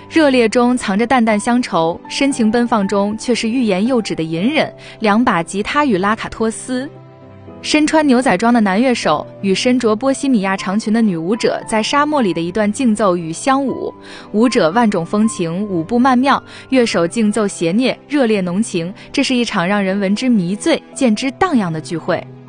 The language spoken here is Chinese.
热烈中藏着淡淡乡愁，深情奔放中却是欲言又止的隐忍。两把吉他与拉卡托斯。身穿牛仔装的男乐手与身着波西米亚长裙的女舞者在沙漠里的一段竞奏与相舞，舞者万种风情，舞步曼妙，乐手竞奏邪孽，热烈浓情。这是一场让人闻之迷醉、见之荡漾的聚会。